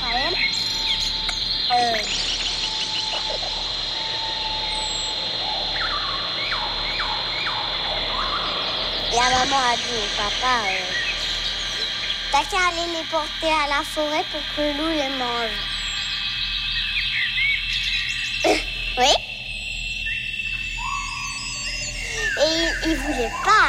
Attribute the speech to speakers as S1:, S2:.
S1: Raphaël. La maman a dit au papa, t'as qu'à aller les porter à la forêt pour que le loup les mange. Oui. Et il voulait pas